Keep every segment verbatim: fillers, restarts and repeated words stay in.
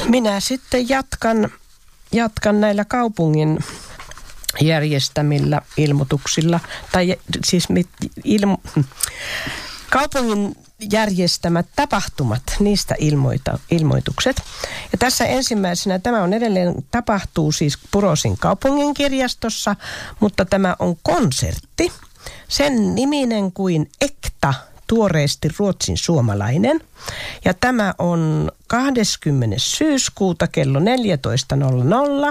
Minä sitten jatkan, jatkan näillä kaupungin järjestämillä ilmoituksilla, tai siis ilmo, kaupungin järjestämät tapahtumat, niistä ilmoita, ilmoitukset. Ja tässä ensimmäisenä, tämä on edelleen, tapahtuu siis Purosin kaupungin kirjastossa, mutta tämä on konsertti. Sen niminen kuin Ekta, tuoreesti ruotsin suomalainen. Ja tämä on kahdeskymmenes syyskuuta kello neljätoista nolla nolla.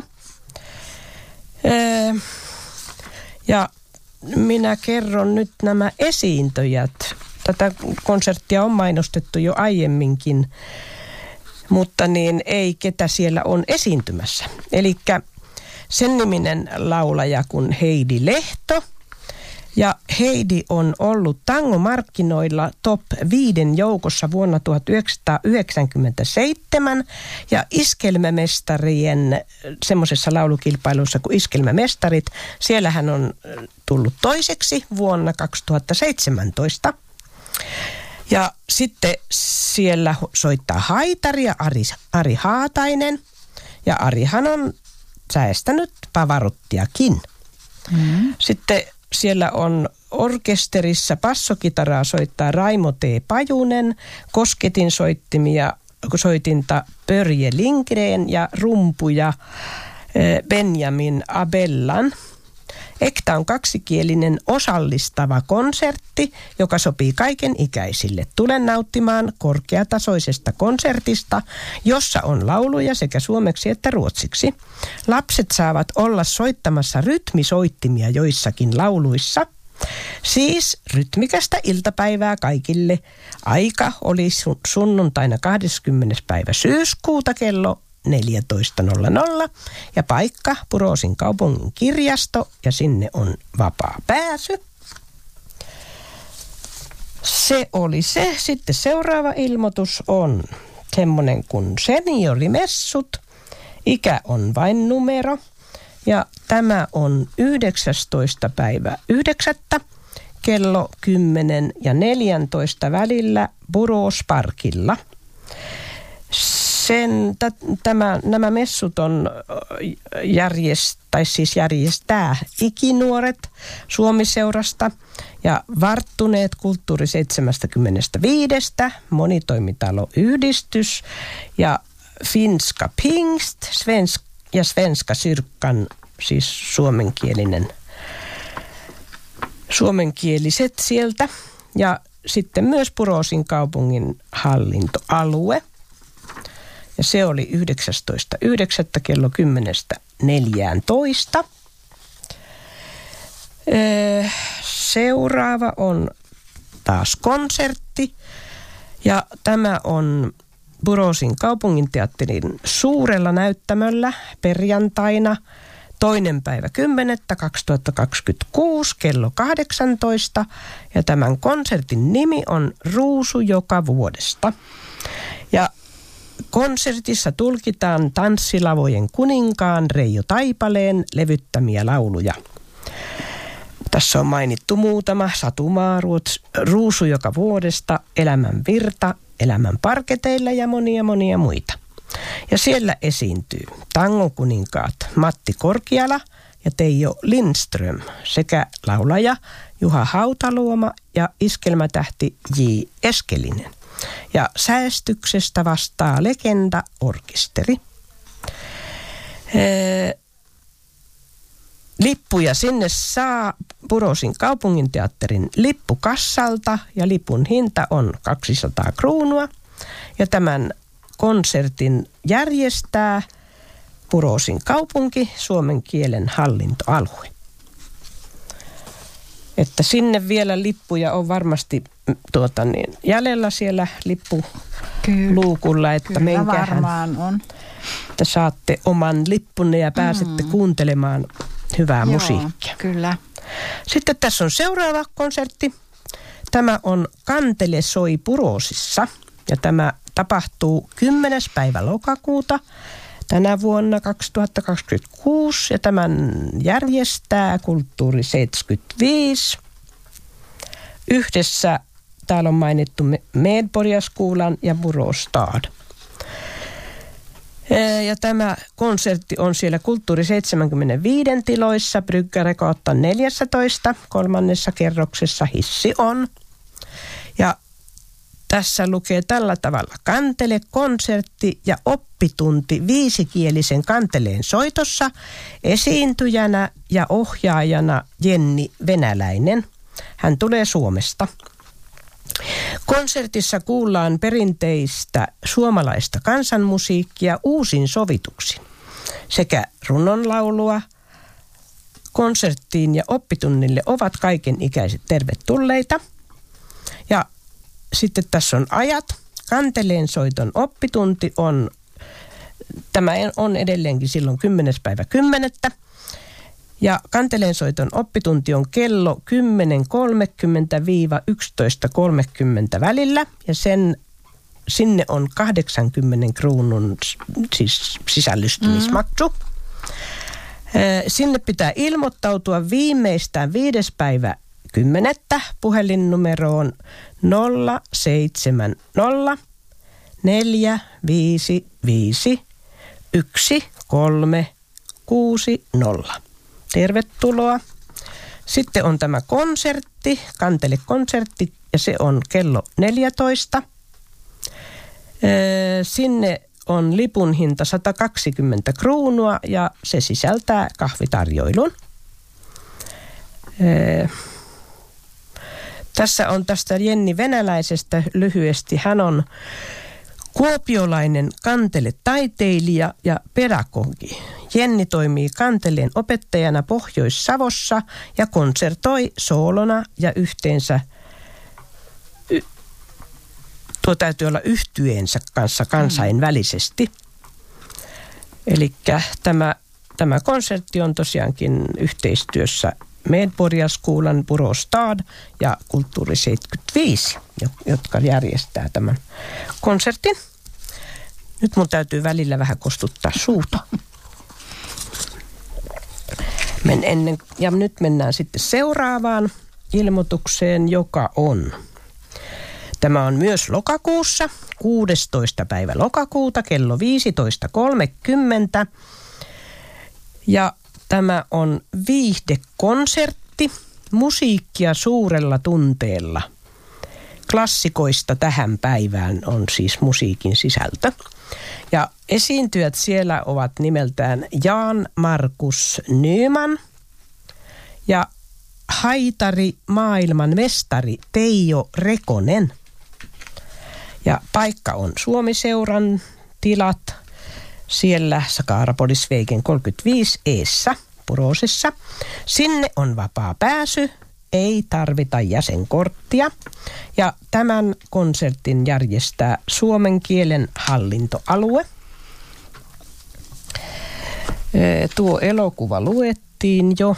Öö, ja minä kerron nyt nämä esiintyjät. Tätä konserttia on mainostettu jo aiemminkin, mutta niin ei ketä siellä on esiintymässä. Elikkä sen niminen laulaja kuin Heidi Lehto. Ja Heidi on ollut tangomarkkinoilla top viiden joukossa vuonna tuhatyhdeksänsataayhdeksänkymmentäseitsemän ja iskelmämestarien semmoisessa laulukilpailussa kuin Iskelmämestarit. Siellä hän on tullut toiseksi vuonna kaksituhattaseitsemäntoista. Ja sitten siellä soittaa haitaria Ari, Ari Haatainen ja Arihan on säästänyt Pavarottiakin. Mm. Sitten siellä on orkesterissa passokitaraa soittaa Raimo T. Pajunen, kosketin soittimia, soitinta Börje Lindgren ja rumpuja Benjamin Abellan. Ekta on kaksikielinen osallistava konsertti, joka sopii kaiken ikäisille. Tulen nauttimaan korkeatasoisesta konsertista, jossa on lauluja sekä suomeksi että ruotsiksi. Lapset saavat olla soittamassa rytmisoittimia joissakin lauluissa. Siis rytmikästä iltapäivää kaikille. Aika oli sunnuntaina kahdeskymmenes päivä syyskuuta kello neljätoista nolla nolla ja paikka Purosin kaupungin kirjasto ja sinne on vapaa pääsy. Se oli se. Sitten seuraava ilmoitus on semmoinen kuin seniorimessut. Ikä on vain numero ja tämä on yhdeksästoista päivä yhdeksättä kello kymmenen ja neljäntoista välillä Burosparkilla. Sen, t- tämä, nämä messut on järjest, tai siis järjestää Ikinuoret Suomi-seurasta ja Varttuneet kulttuuri seitsemänkymmentäviisi, monitoimitaloyhdistys ja Finska Pingst Svensk, ja Svenska Syrkan, siis suomenkielinen, suomenkieliset sieltä ja sitten myös Purosin kaupungin hallintoalue. Ja se oli yhdeksästoista yhdeksättä kello kymmenestä neljääntoista. Seuraava on taas konsertti. Ja tämä on Purosin kaupunginteatterin suurella näyttämöllä perjantaina toinen päivä kymmenettä kaksituhattakaksikymmentäkuusi kello kahdeksantoista. Ja tämän konsertin nimi on Ruusu joka vuodesta. Ja konsertissa tulkitaan Tanssilavojen kuninkaan Reijo Taipaleen levyttämiä lauluja. Tässä on mainittu muutama: Satumaa, Ruusu joka vuodesta, Elämän virta, Elämän parketeilla ja monia monia muita. Ja siellä esiintyy tangon kuninkaat Matti Korkiala ja Teijo Lindström sekä laulaja Juha Hautaluoma ja iskelmätähti J. Eskelinen. Ja säestyksestä vastaa Legenda-orkesteri. Ee, lippuja sinne saa Purosin kaupunginteatterin lippukassalta ja lipun hinta on kaksisataa kruunua. Ja tämän konsertin järjestää Purosin kaupunki, suomen kielen hallintoalue. Että sinne vielä lippuja on varmasti tuota niin, jäljellä siellä lippuluukulla, että kyllä menkähän, varmaan on. Että saatte oman lippunne ja pääsette mm. kuuntelemaan hyvää Joo, musiikkia. Kyllä. Sitten tässä on seuraava konsertti. Tämä on Kantele soi Purosissa ja tämä tapahtuu kymmenes päivä lokakuuta tänä vuonna kaksituhattakaksikymmentäkuusi ja tämän järjestää Kulttuuri seitsemänkymmentäviisi. Yhdessä täällä on mainittu Medborgarskolan ja Burostad. Ja tämä konsertti on siellä Kulttuuri seitsemänkymmentäviisi tiloissa, Bryggaregata neljätoista, kolmannessa kerroksessa hissi on. Ja tässä lukee tällä tavalla: kantele, konsertti ja oppitunti viisikielisen kanteleen soitossa, esiintyjänä ja ohjaajana Jenni Venäläinen. Hän tulee Suomesta. Konsertissa kuullaan perinteistä suomalaista kansanmusiikkia uusin sovituksin sekä runnonlaulua. Konserttiin ja oppitunnille ovat kaikenikäiset tervetulleita. Ja sitten tässä on ajat. Kanteleen soiton oppitunti on, tämä on edelleenkin silloin kymmenes päivä kymmenettä. Ja kanteleen soiton oppitunti on kello kymmenen kolmekymmentä yksitoista kolmekymmentä välillä. Ja sen, sinne on kahdeksankymmenen kruunun siis sisällystymismaksu. Mm. Sinne pitää ilmoittautua viimeistään viides päivä kymmenettä puhelinnumeroon nolla seitsemän nolla neljä viisi viisi yksi kolme kuusi nolla. Tervetuloa. Sitten on tämä konsertti, kantelekonsertti, ja se on kello neljätoista. Sinne on lipun hinta sata kaksikymmentä kruunua ja se sisältää kahvitarjoilun. Tässä on tästä Jenni Venäläisestä lyhyesti. Hän on kuopiolainen kanteletaiteilija ja pedagogi. Jenni toimii kanteleen opettajana Pohjois-Savossa ja konsertoi soolona ja yhteensä, y, tuo täytyy olla yhtyeensä kanssa kansainvälisesti. Eli tämä, tämä konsertti on tosiaankin yhteistyössä Medborgarskolan Boråstad ja Kulttuuri seitsemänkymmentäviisi, jotka järjestää tämän konsertin. Nyt mun täytyy välillä vähän kostuttaa suuta. Men ennen, ja nyt mennään sitten seuraavaan ilmoitukseen, joka on. Tämä on myös lokakuussa, kuudestoista päivä lokakuuta, kello viisitoista kolmekymmentä. Ja tämä on viihdekonsertti, musiikkia suurella tunteella. Klassikoista tähän päivään on siis musiikin sisältö. Ja esiintyjät siellä ovat nimeltään Jan Markus Nyman ja haitari maailman mestari Teijo Rekonen. Ja paikka on Suomiseuran tilat siellä Sakarapolisveiken kolmekymmentäviisi eessä Purosessa. Sinne on vapaa pääsy, ei tarvita jäsenkorttia. Ja tämän konsertin järjestää suomen kielen hallintoalue. Tuo elokuva luettiin jo.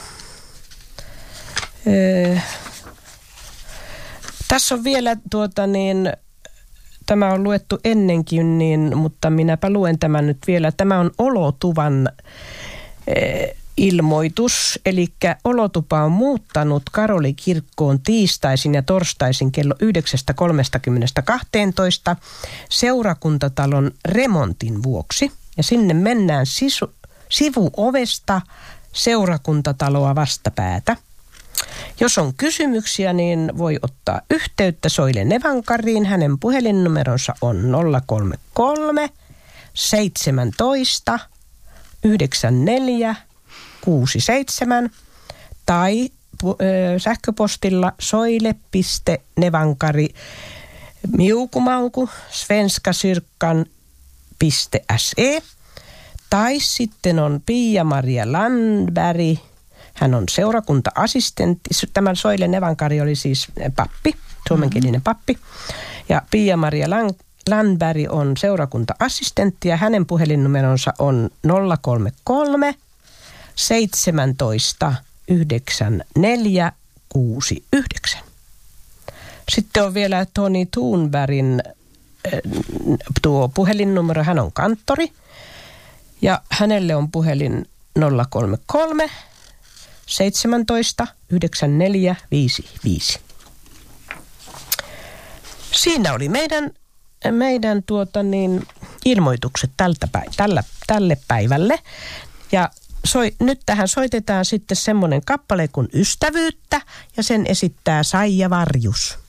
Tässä on vielä tuota niin, tämä on luettu ennenkin, niin, mutta minäpä luen tämän nyt vielä. Tämä on Olotuvan eh, ilmoitus, eli Olotupa on muuttanut Karolikirkkoon tiistaisin ja torstaisin kello yhdeksästä kolmekymmentä kahteentoista seurakuntatalon remontin vuoksi. Ja sinne mennään sisu, sivuovesta seurakuntataloa vastapäätä. Jos on kysymyksiä, niin voi ottaa yhteyttä Soile Nevankariin. Hänen puhelinnumeronsa on nolla kolme kolme seitsemäntoista yhdeksänkymmentäneljä kuusikymmentäseitsemän tai ö, sähköpostilla soile piste nevankari miukumauku svenskasyrkan piste se tai sitten on Pia-Maria Landberg. Hän on seurakunta-assistentti. Tämä Soile Nevankari oli siis pappi, suomenkielinen pappi. Ja Pia-Maria Landberg on seurakunta-assistentti ja hänen puhelinnumeronsa on nolla kolme kolme seitsemäntoista yhdeksänkymmentäneljä kuusikymmentäyhdeksän. Sitten on vielä Toni Thunbergin tuo puhelinnumero. Hän on kanttori ja hänelle on puhelin nolla kolme kolme seitsemäntoista yhdeksänkymmentäneljä viisikymmentäviisi. Siinä oli meidän, meidän tuota niin, ilmoitukset tältä päiv- tällä, tälle päivälle. Ja soi, nyt tähän soitetaan sitten semmoinen kappale kuin Ystävyyttä ja sen esittää Saija Varjus.